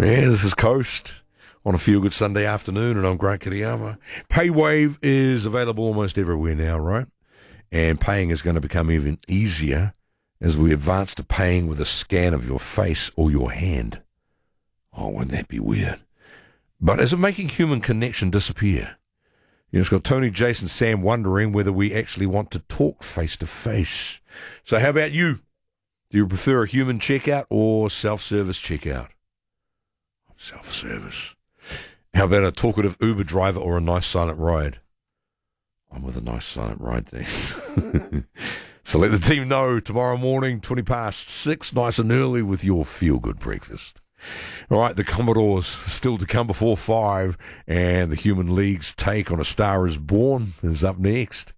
Yeah, this is Coast on a Feel Good Sunday afternoon, and I'm Grant Kiriyama. PayWave is available almost everywhere now, right? And paying is going to become even easier as we advance to paying with a scan of your face or your hand. Oh, wouldn't that be weird? But is it making human connection disappear? You know, it's got Tony, Jason, Sam wondering whether we actually want to talk face to face. So how about you? Do you prefer a human checkout or self-service checkout? Self-service. How about a talkative Uber driver or a nice silent ride? I'm with a nice silent ride, thanks. So let the team know tomorrow morning, 6:20, nice and early with your feel-good breakfast. All right, the Commodores still to come before 5, and the Human League's take on A Star Is Born is up next.